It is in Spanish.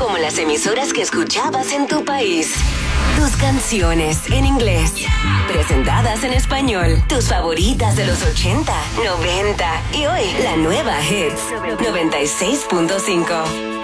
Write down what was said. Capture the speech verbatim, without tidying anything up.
como las emisoras que escuchabas en tu país. Tus canciones en inglés, presentadas en español. Tus favoritas de los ochenta, noventa y hoy la nueva Hits noventa y seis punto cinco.